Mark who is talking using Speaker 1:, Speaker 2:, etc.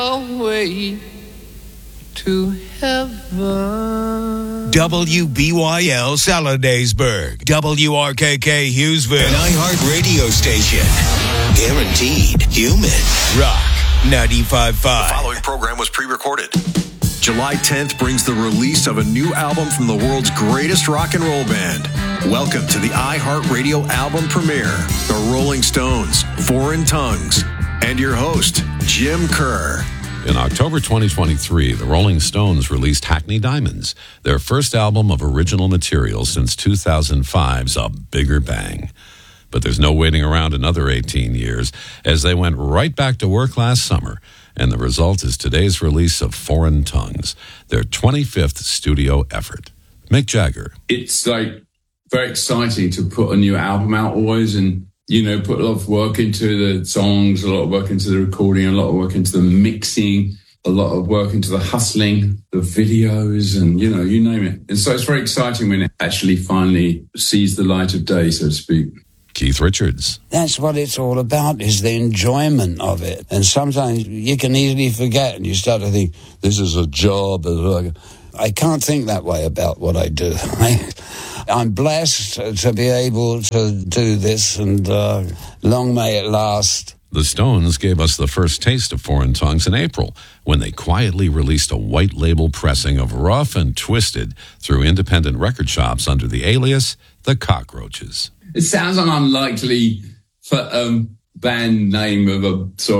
Speaker 1: Way to heaven.
Speaker 2: WBYL Saladaysburg, WRKK Hughesville, an iHeart radio station. Guaranteed human. Rock 95.5.
Speaker 3: The following program was pre-recorded. July 10th brings the release of a new album from the world's greatest rock and roll band. Welcome to the iHeart Radio album premiere, The Rolling Stones, Foreign Tongues, and your host, Jim Kerr.
Speaker 4: In October 2023, the Rolling Stones released Hackney Diamonds, their first album of original material since 2005's A Bigger Bang. But there's no waiting around another 18 years, as they went right back to work last summer, and the result is today's release of Foreign Tongues, their 25th studio effort. Mick Jagger.
Speaker 5: It's like very exciting to put a new album out always, and put a lot of work into the songs, a lot of work into the recording, a lot of work into the mixing, a lot of work into the hustling, the videos, and, you name it. And so it's very exciting when it actually finally sees the light of day, so to speak.
Speaker 4: Keith Richards.
Speaker 6: That's what it's all about, is the enjoyment of it. And sometimes you can easily forget and you start to think, this is a job. I can't think that way about what I do. I'm blessed to be able to do this, and long may it last.
Speaker 4: The Stones gave us the first taste of Foreign Tongues in April, when they quietly released a white label pressing of Rough and Twisted through independent record shops under the alias The Cockroaches.
Speaker 5: It sounds an unlikely band name of a sort